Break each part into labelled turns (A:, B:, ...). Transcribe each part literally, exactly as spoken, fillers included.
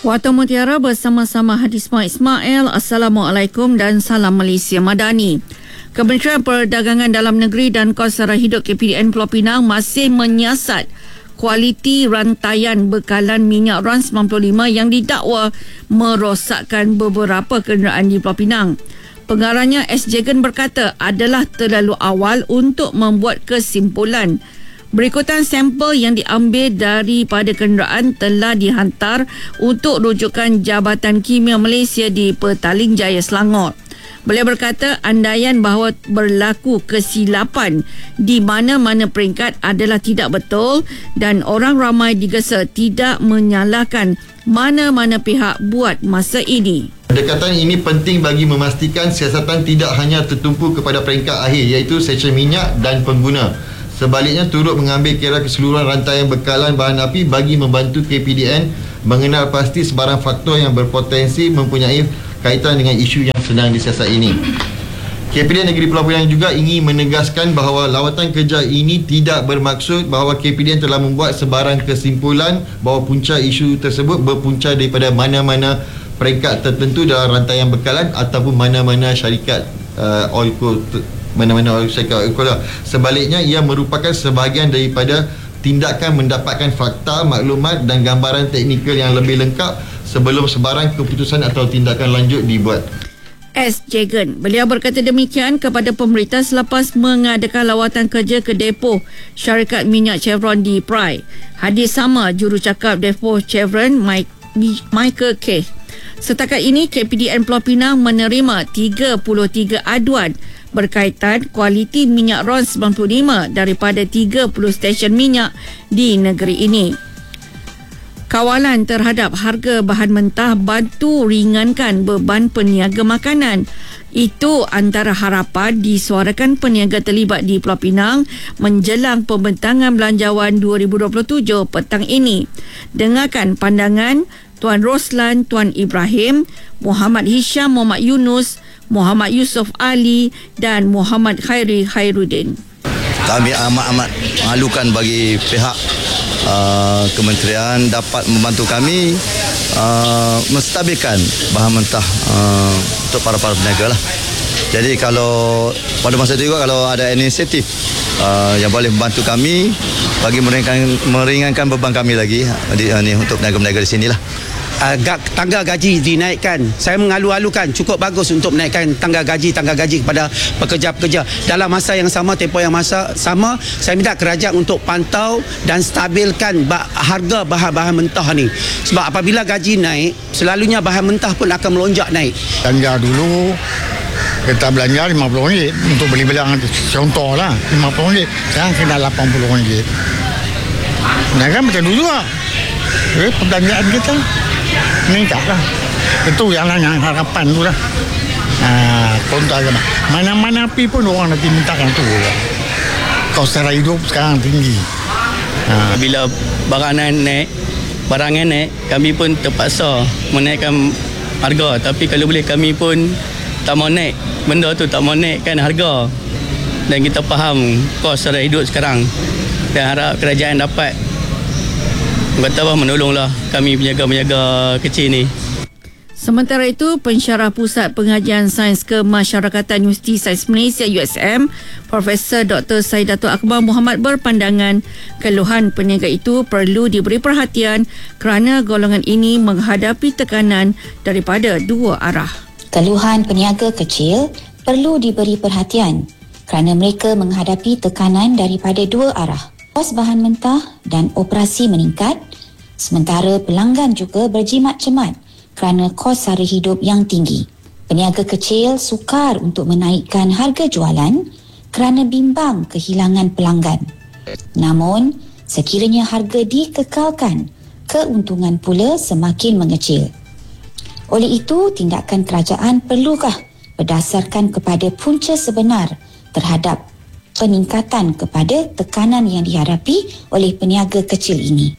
A: Warta Mutiara bersama-sama Hadisma Ismail. Assalamualaikum dan salam Malaysia Madani. Kementerian Perdagangan Dalam Negeri dan Kos Sara Hidup K P D N Pulau Pinang masih menyiasat kualiti rantaian bekalan minyak RON sembilan puluh lima yang didakwa merosakkan beberapa kenderaan di Pulau Pinang. Pengarahnya S. Jagan berkata adalah terlalu awal untuk membuat kesimpulan. Berikutan sampel yang diambil daripada kenderaan telah dihantar untuk rujukan Jabatan Kimia Malaysia di Petaling Jaya, Selangor. Beliau berkata andaian bahawa berlaku kesilapan di mana-mana peringkat adalah tidak betul dan orang ramai digesa tidak menyalahkan mana-mana pihak buat masa ini.
B: Pendekatan ini penting bagi memastikan siasatan tidak hanya tertumpu kepada peringkat akhir iaitu stesen minyak dan pengguna. Sebaliknya turut mengambil kira keseluruhan rantaian bekalan bahan api bagi membantu K P D N mengenal pasti sebarang faktor yang berpotensi mempunyai kaitan dengan isu yang sedang disiasat ini. K P D N Negeri Pulau Pinang juga ingin menegaskan bahawa lawatan kerja ini tidak bermaksud bahawa K P D N telah membuat sebarang kesimpulan bahawa punca isu tersebut berpunca daripada mana-mana peringkat tertentu dalam rantaian bekalan ataupun mana-mana syarikat uh, oil co- mana-mana syarikat oil co- Sebaliknya ia merupakan sebahagian daripada tindakan mendapatkan fakta, maklumat dan gambaran teknikal yang lebih lengkap sebelum sebarang keputusan atau tindakan lanjut dibuat.
A: S. Jagan. Beliau berkata demikian kepada pemberita selepas mengadakan lawatan kerja ke depo syarikat minyak Chevron di Perai. Hadir sama jurucakap depo Chevron Mike, Michael K. Setakat ini K P D N Pulau Pinang menerima tiga puluh tiga aduan berkaitan kualiti minyak RON sembilan puluh lima daripada tiga puluh stesen minyak di negeri ini. Kawalan terhadap harga bahan mentah bantu ringankan beban peniaga makanan. Itu antara harapan disuarakan peniaga terlibat di Pulau Pinang menjelang pembentangan belanjawan dua ribu dua puluh tujuh petang ini. Dengarkan pandangan Tuan Roslan, Tuan Ibrahim, Muhammad Hisham, Muhammad Yunus, Muhammad Yusof Ali dan Muhammad Khairi Khairuddin.
C: Kami amat-amat malukan bagi pihak uh, kementerian dapat membantu kami uh, menstabilkan bahan mentah uh, untuk para-para peniaga lah. Jadi kalau pada masa itu juga kalau ada inisiatif uh, yang boleh membantu kami bagi meringankan, meringankan beban kami lagi di, uh, ni, untuk peniaga-peniaga di sini lah.
D: Uh, tangga gaji dinaikkan. Saya mengalu-alukan cukup bagus untuk menaikkan tangga gaji tangga gaji kepada pekerja-pekerja. Dalam masa yang sama, tempoh yang masa sama, saya minta kerajaan untuk pantau dan stabilkan harga bahan-bahan mentah ni. Sebab apabila gaji naik, selalunya bahan mentah pun akan melonjak naik.
E: Belanja dulu kita belanja lima puluh ringgit untuk beli belang contoh lah lima puluh ringgit, sekarang kena lapan puluh ringgit. Nah kan macam dulu lah eh, perbelanjaan kita meningkat lah. Itu yang, yang harapan tu lah. Nah, kontak mana-mana api pun orang nanti mintakan tu lah. Kos sara hidup sekarang tinggi.
F: Nah. Bila barang naik, barang naik, kami pun terpaksa menaikkan harga. Tapi kalau boleh kami pun tak mau naik benda tu, tak mau naikkan harga. Dan kita faham kos sara hidup sekarang. Dan harap kerajaan dapat kata apa, menolonglah kami peniaga-peniaga kecil ni.
A: Sementara itu, Pensyarah Pusat Pengajian Sains Kemasyarakatan Universiti Sains Malaysia U S M, Profesor Doktor Saidatul Akbar Muhammad berpandangan keluhan peniaga itu perlu diberi perhatian kerana golongan ini menghadapi tekanan daripada dua arah.
G: Keluhan peniaga kecil perlu diberi perhatian kerana mereka menghadapi tekanan daripada dua arah. Kos bahan mentah dan operasi meningkat, sementara pelanggan juga berjimat cemat kerana kos sara hidup yang tinggi. Peniaga kecil sukar untuk menaikkan harga jualan kerana bimbang kehilangan pelanggan. Namun, sekiranya harga dikekalkan, keuntungan pula semakin mengecil. Oleh itu, tindakan kerajaan perlukah berdasarkan kepada punca sebenar terhadap peningkatan kepada tekanan yang dihadapi oleh peniaga kecil ini.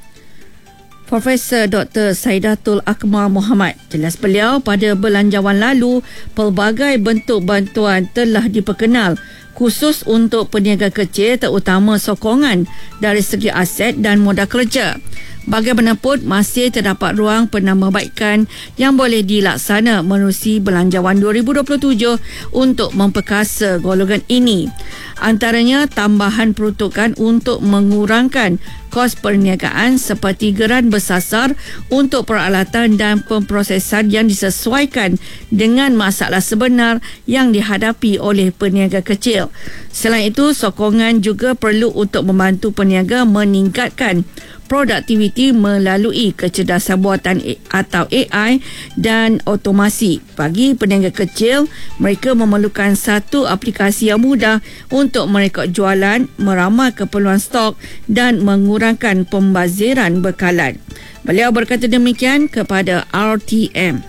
A: Profesor Doktor Saidatul Akbar Muhammad. Jelas beliau, pada belanjawan lalu, pelbagai bentuk bantuan telah diperkenal khusus untuk peniaga kecil, terutama sokongan dari segi aset dan modal kerja. Bagaimanapun, masih terdapat ruang penambahbaikan yang boleh dilaksana menerusi Belanjawan dua ribu dua puluh tujuh untuk memperkasa golongan ini. Antaranya tambahan peruntukan untuk mengurangkan kos perniagaan seperti geran bersasar untuk peralatan dan pemprosesan yang disesuaikan dengan masalah sebenar yang dihadapi oleh peniaga kecil. Selain itu, sokongan juga perlu untuk membantu peniaga meningkatkan produktiviti melalui kecerdasan buatan atau A I dan otomasi. Bagi peniaga kecil, mereka memerlukan satu aplikasi yang mudah untuk merekod jualan, meramal keperluan stok dan mengurangkan pembaziran bekalan. Beliau berkata demikian kepada R T M.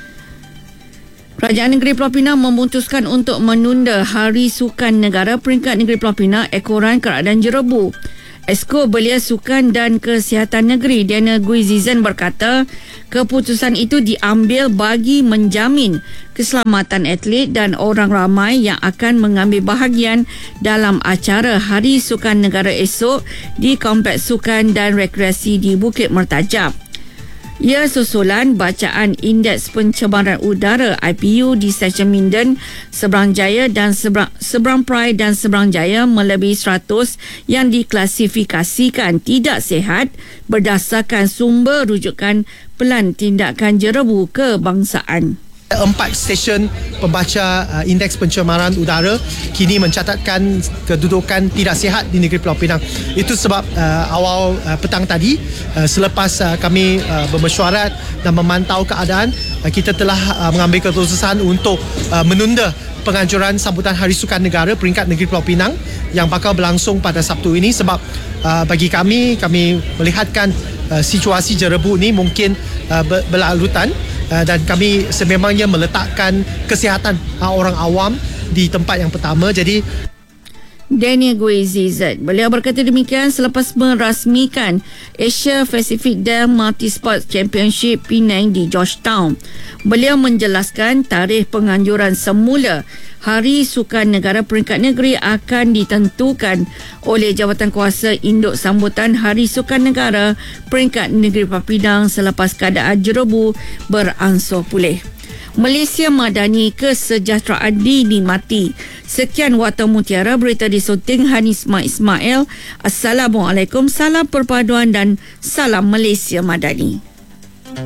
A: Kerajaan Negeri Pulau Pinang memutuskan untuk menunda Hari Sukan Negara peringkat Negeri Pulau Pinang ekoran keadaan jerebu. Esko Belia Sukan dan Kesihatan Negeri Diana Guizizan berkata keputusan itu diambil bagi menjamin keselamatan atlet dan orang ramai yang akan mengambil bahagian dalam acara Hari Sukan Negara esok di Kompleks Sukan dan Rekreasi di Bukit Mertajam. Ia susulan bacaan Indeks Pencemaran Udara I P U di stesen Minden, Seberang Jaya dan Seberang, Seberang Perai dan Seberang Jaya melebihi seratus yang diklasifikasikan tidak sihat berdasarkan sumber rujukan Pelan Tindakan Jerebu Kebangsaan.
H: Empat stesen pembaca uh, indeks pencemaran udara kini mencatatkan kedudukan tidak sihat di negeri Pulau Pinang. Itu sebab uh, awal uh, petang tadi uh, selepas uh, kami uh, bermesyuarat dan memantau keadaan, uh, kita telah uh, mengambil keputusan untuk uh, menunda penganjuran sambutan Hari Sukan Negara peringkat negeri Pulau Pinang yang bakal berlangsung pada Sabtu ini sebab uh, bagi kami kami melihatkan uh, situasi jerebu ini mungkin uh, berlalutan. Uh, dan kami sememangnya meletakkan kesihatan uh, orang awam di tempat yang pertama. Jadi
A: Daniel Guizizat. Beliau berkata demikian selepas merasmikan Asia Pacific Dam Multisport Championship Penang di Georgetown. Beliau menjelaskan tarikh penganjuran semula Hari Sukan Negara peringkat negeri akan ditentukan oleh Jabatan Kuasa Induk Sambutan Hari Sukan Negara peringkat negeri Pulau Pinang selepas keadaan jerebu beransur pulih. Malaysia Madani, kesejahteraan dinikmati. Sekian Warta Mutiara, berita disunting Hanisma Ismail. Assalamualaikum, salam perpaduan dan salam Malaysia Madani.